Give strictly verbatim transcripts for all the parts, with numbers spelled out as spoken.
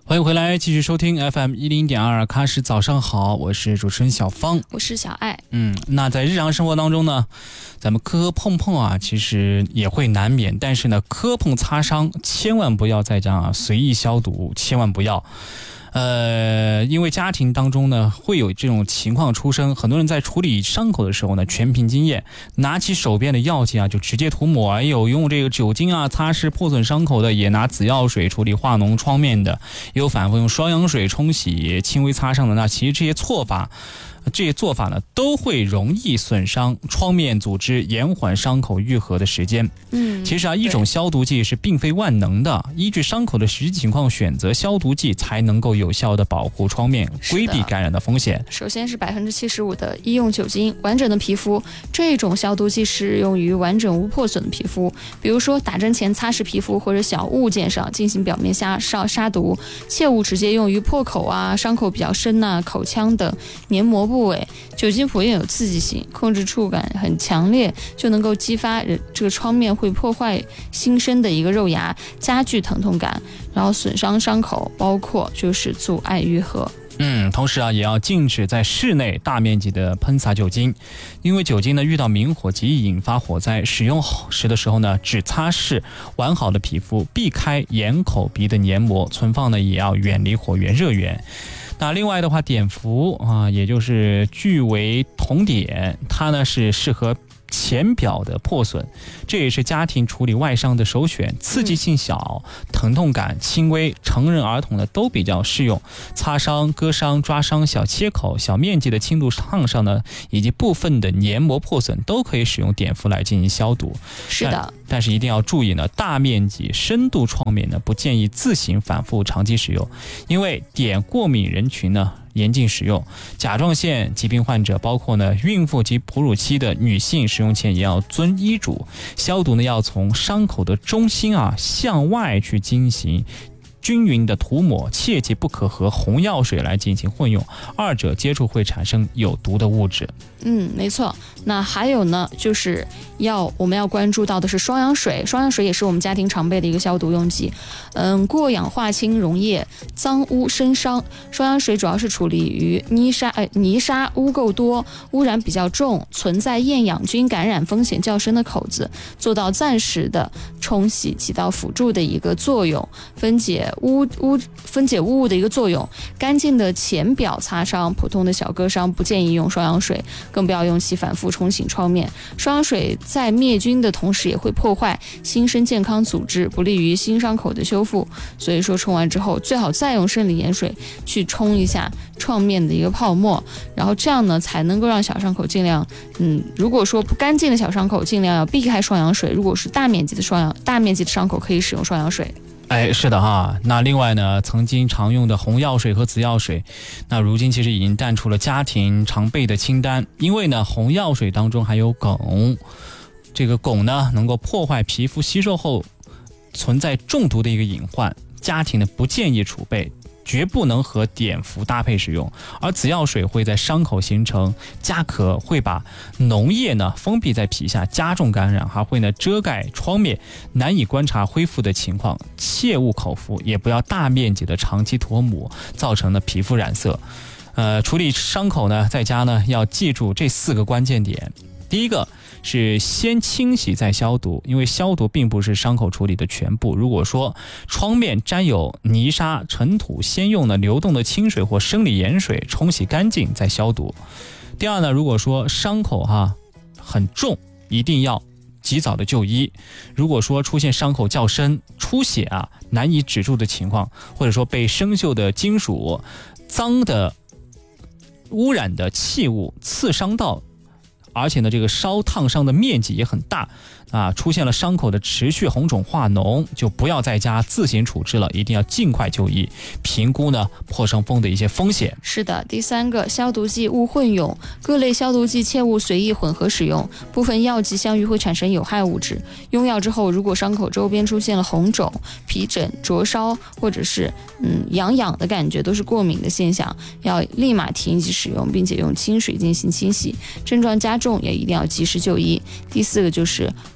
欢迎回来，继续收听 F M 一零点二喀什早上好，我是主持人小芳， 我是小爱。 嗯，那在日常生活当中呢，咱们磕磕碰碰啊，其实也会难免，但是呢，磕碰擦伤千万不要再这样随意消毒，千万不要。呃，因为家庭当中呢会有这种情况出生，很多人在处理伤口的时候呢，全凭经验，拿起手边的药剂啊就直接涂抹，也有用这个酒精啊擦拭破损伤口的，也拿紫药水处理化脓创面的，也有反复用双氧水冲洗轻微擦伤的。那其实这些做法这些做法呢，都会容易损伤创面组织，延缓伤口愈合的时间。嗯，其实啊，一种消毒剂是并非万能的，依据伤口的实际情况选择消毒剂，才能够有效的保护创面，规避感染的风险。 首先是百分之七十五的医用酒精，完整的皮肤，这种消毒剂适用于完整无破损的皮肤，比如说打针前擦拭皮肤或者小物件上进行表面杀杀杀毒，切勿直接用于破口啊、伤口比较深啊、口腔等黏膜部位。酒精普遍有刺激性，控制触感很强烈，就能够激发这个创面，会破坏新生的一个肉芽，加剧疼痛感，然后损伤伤口，包括就是阻碍愈合。 嗯，同时啊，也要禁止在室内大面积的喷洒酒精，因为酒精呢遇到明火极易引发火灾。使用时的时候呢，只擦拭完好的皮肤，避开眼口鼻的黏膜，存放呢也要远离火源热源。那另外的话，碘伏啊，也就是聚维酮碘，它呢是适合浅表的破损，这也是家庭处理外伤的首选，刺激性小，疼痛感轻微，成人儿童呢都比较适用。擦伤、割伤、抓伤、小切口、小面积的轻度烫伤呢，以及部分的黏膜破损，都可以使用碘伏来进行消毒。 是的， 但, 但是一定要注意呢，大面积深度创面呢，不建议自行反复长期使用，因为碘过敏人群呢严禁使用。甲状腺疾病患者，包括呢孕妇及哺乳期的女性，使用前也要遵医嘱。消毒呢要从伤口的中心啊向外去进行均匀的涂抹，切记不可和红药水来进行混用，二者接触会产生有毒的物质。 嗯，没错。那还有呢，就是要我们要关注到的是双氧水，双氧水也是我们家庭常备的一个消毒用剂。嗯，过氧化氢溶液、脏污生伤，双氧水主要是处理于泥沙、呃、泥沙污垢多、污染比较重、存在厌氧菌感染风险较深的口子，做到暂时的冲洗，起到辅助的一个作用，分解污污分解污物的一个作用。干净的浅表擦伤，普通的小割伤不建议用双氧水，更不要用其反复冲洗创面。双氧水在灭菌的同时也会破坏新生健康组织，不利于新伤口的修复。所以说冲完之后最好再用生理盐水去冲一下创面的一个泡沫，然后这样呢才能够让小伤口尽量嗯，如果说不干净的小伤口尽量要避开双氧水，如果是大面积的双氧大面积的伤口可以使用双氧水。 哎，是的哈。那另外呢，曾经常用的红药水和紫药水，那如今其实已经淡出了家庭常备的清单，因为呢，红药水当中含有汞，这个汞呢能够破坏皮肤吸收后存在中毒的一个隐患，家庭呢不建议储备，绝不能和碘伏搭配使用。而紫药水会在伤口形成痂壳，会把脓液呢封闭在皮下，加重感染，还会呢遮盖创面，难以观察恢复的情况。切勿口服，也不要大面积的长期涂抹，造成了皮肤染色。呃，处理伤口呢，在家呢要记住这四个关键点。第一个是先清洗再消毒，因为消毒并不是伤口处理的全部。如果说创面沾有泥沙、尘土，先用呢流动的清水或生理盐水冲洗干净再消毒。第二呢，如果说伤口哈很重，一定要及早的就医。如果说出现伤口较深、出血啊难以止住的情况，或者说被生锈的金属、脏的污染的器物刺伤到，而且呢，这个烧烫伤的面积也很大啊，出现了伤口的持续红肿化脓，就不要在家自行处置了，一定要尽快就医，评估呢破伤风的一些风险。 是的，第三个，消毒剂勿混用，各类消毒剂切勿随意混合使用，部分药剂相遇会产生有害物质。用药之后，如果伤口周边出现了红肿、皮疹、灼烧，或者是嗯痒痒的感觉，都是过敏的现象，要立马停止使用，并且用清水进行清洗。症状加重也一定要及时就医。第四个就是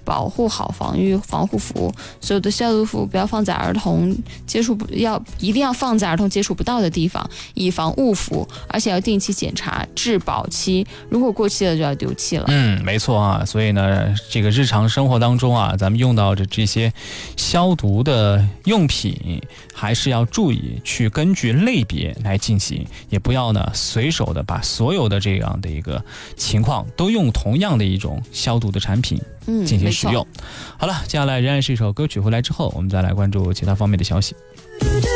保护好防御防护服，所有的消毒服不要放在儿童接触不要一定要放在儿童接触不到的地方，以防误服，而且要定期检查质保期，如果过期了就要丢弃了。 嗯，没错啊，所以呢，这个日常生活当中啊，咱们用到的这些消毒的用品，还是要注意去根据类别来进行，也不要呢随手的把所有的这样的一个情况都用同样的一种消毒的产品进行使用。好了，接下来仍然是一首歌曲，回来之后我们再来关注其他方面的消息。